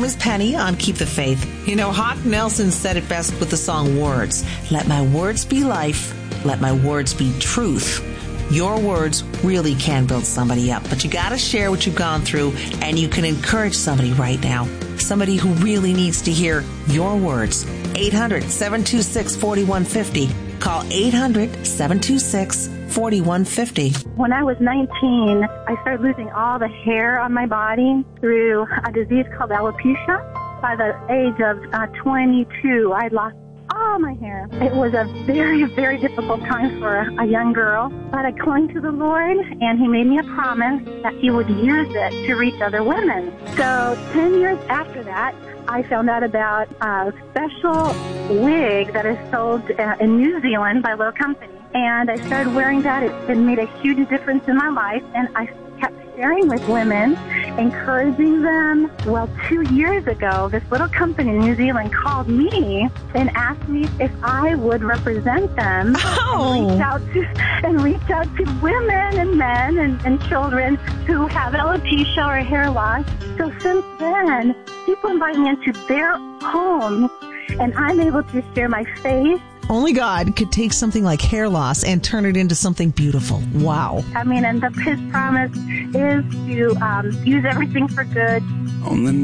is Penny on Keep the Faith. You know, Hawk Nelson said it best with the song Words. Let my words be life. Let my words be truth. Your words really can build somebody up, but you got to share what you've gone through, and you can encourage somebody right now. Somebody who really needs to hear your words. 800-726-4150. Call 800-726-4150. When I was 19, I started losing all the hair on my body through a disease called alopecia. By the age of 22, I lost all my hair. It was a very, very difficult time for a young girl, but I clung to the Lord, and He made me a promise that He would use it to reach other women. So 10 years after that, I found out about a special wig that is sold in New Zealand by a little company, and I started wearing that. It made a huge difference in my life, and I kept sharing with women, encouraging them. Well, 2 years ago, this little company in New Zealand called me and asked me if I would represent them and reach out to women and men and children who have alopecia or hair loss. So since then, people invite me into their homes, and I'm able to share my faith. Only God could take something like hair loss and turn it into something beautiful. Wow. I mean, and His promise is to use everything for good. On the